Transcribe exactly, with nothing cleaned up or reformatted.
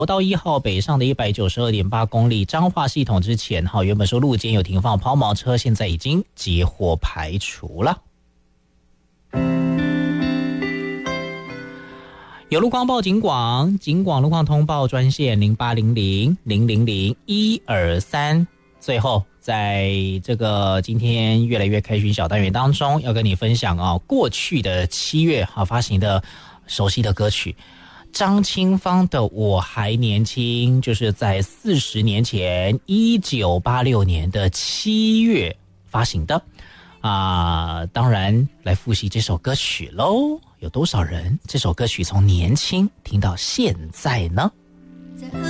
国道一号北上的一百九十二点八公里，彰化系统之前哈，原本说路肩有停放抛锚车，现在已经接获排除了。有路况报警广，警广路况通报专线零八零零零零零一二三。最后，在这个今天越来越开心小单元当中，要跟你分享啊，过去的七月啊发行的熟悉的歌曲。张清芳的《我还年轻》，就是在四十年前，一九八六年的七月发行的啊。当然，来复习这首歌曲喽。有多少人这首歌曲从年轻听到现在呢？